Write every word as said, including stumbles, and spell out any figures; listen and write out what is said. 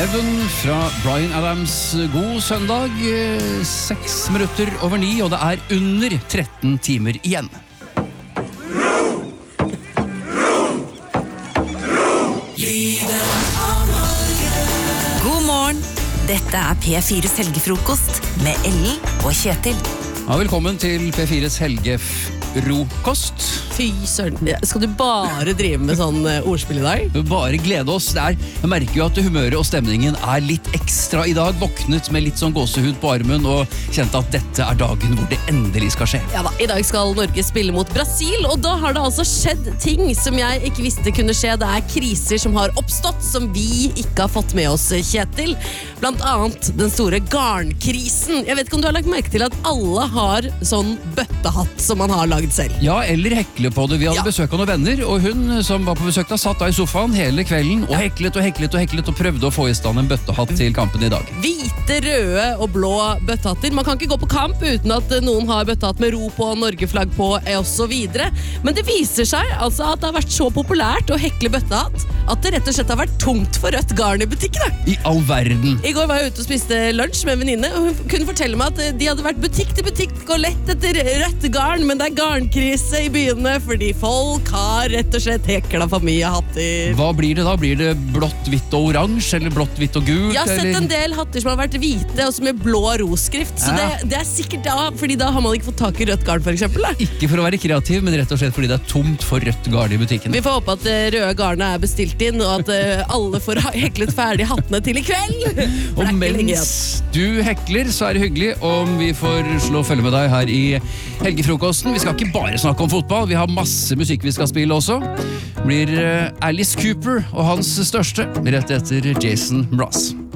Heaven fra Bryan Adams. God søndag, seks minutter over ni, og det er under tretten timer igjen. God morgen, dette er P fires helgefrokost med Ellen og Kjetil. Ja, velkommen til P fires helgefrokost. Fy søren, skal du bare drive med sånn ordspill i dag? Bare glede oss. Det er, jeg merker jo at humøret og stemningen er litt ekstra i dag. Våknet med litt sånn gåsehud på armen og kjente at dette er dagen hvor det endelig skal skje. Ja da, i dag skal Norge spille mot Brasil, og da har det altså skjedd ting som jeg ikke visste kunne skje. Det er kriser som har oppstått, som vi ikke har fått med oss, Kjetil. Blant annet den store garnkrisen. Jeg vet ikke om du har lagt merke til at alle har sånn bøttehatt som man har laget selv. Ja, eller hekle på det. Vi hadde Ja. besøk av noen venner, og hun som var på besøk da, satt da i sofaen hele kvelden og heklet og heklet og heklet og prøvde å få i stand en bøttehatt til kampen i dag. Hvite, røde og blå bøttehatter. Man kan ikke gå på kamp uten at noen har bøttehatt med ro på, Norge-flagg på og så videre. Men det viser seg altså at det har vært så populært å hekle bøttehatt at det rett og slett har vært tungt for rødt garn i butikkene. I all verden. I går var jeg ute og spiste lunsj med en venninne, og hun kunne fortelle meg at de hadde vært butikk til butikk og lett etter rødt garn, men det er garnkrise i byene fordi folk har rett og slett hekla for mye hatter. Hva blir det da? Blir det blått, hvitt og oransje, eller blått, hvitt og gult? Jeg har sett eller? en del hatter som har vært hvite og som er blå roskrift, så Ja. det, det er sikkert da, fordi da har man ikke fått tak i rødt garn for eksempel. Da. Ikke for å være kreativ, men rett og slett fordi det er tomt for rødt garn i butikken. Vi får håpe at det røde garnet er bestilt inn, og at eh, alle får ha- heklet ferdig hattene til i kveld. For det Og er ikke lenge igjen. mens du hekler, så er det hyggelig om vi får slå følge med deg her i helgefrokosten. Vi skal ikke bare snakke om fotball, vi har masse musikk vi skal spille også. Det blir eh, Alice Cooper og hans største, rett etter Jason Mraz.